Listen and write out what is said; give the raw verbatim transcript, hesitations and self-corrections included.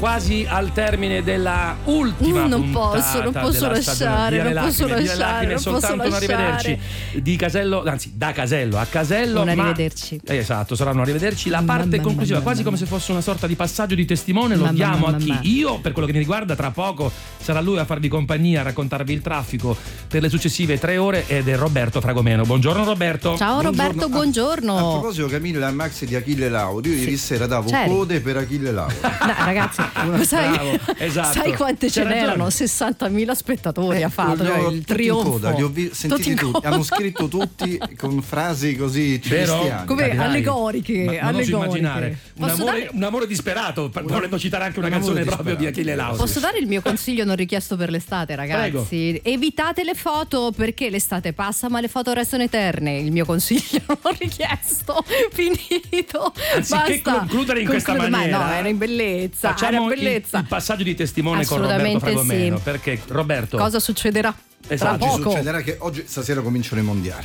quasi al termine della ultima Mm, non puntata posso, non posso della stagione. lasciare, Via le non posso lacrime, via le lasciare, lacrime, non soltanto posso un arrivederci di Casello, anzi da Casello a Casello, Un ma- arrivederci. eh, esatto, sarà un arrivederci. La parte Mamma, conclusiva, mamma, quasi mamma. come se fosse una sorta di passaggio di testimone, lo Mamma, diamo a mamma, chi? mamma. Io, per quello che mi riguarda, tra poco sarà lui a farvi compagnia, a raccontarvi il traffico per le successive tre ore, ed è Roberto Fragomeno. Buongiorno Roberto. Ciao Roberto, buongiorno. A, a proposito, Camilla e Max di Achille Lauro, io ieri sera davo C'eri? code per Achille Lauro. No, ragazzi, lo sai, Bravo, esatto. sai quante C'è ce ragione. n'erano? sessantamila spettatori ha fatto, Li ho cioè, tutti il in trionfo. coda, li ho vi- sentiti Tutti in tutti, coda. hanno scritto tutti con frasi così Vero? cristiane. Come Capirai. allegoriche, Ma, ma non si allegoriche. immaginare un Posso amore, dare- un amore disperato, pa- volendo citare anche una un amore canzone proprio di disperato. Achille Lauro. Posso dare il mio consiglio non richiesto per l'estate, ragazzi? Evitate le foto, perché l'estate passa ma le foto restano eterne. Il mio consiglio non richiesto. Finito. Anziché Basta. concludere in questa Concludo- maniera, Ma no, era in bellezza. Facciamo era in il, bellezza. il passaggio di testimone con Roberto Assolutamente Fragomeno, sì. perché Roberto Cosa succederà? Esatto. Tra Oggi poco. succederà che oggi stasera cominciano i mondiali.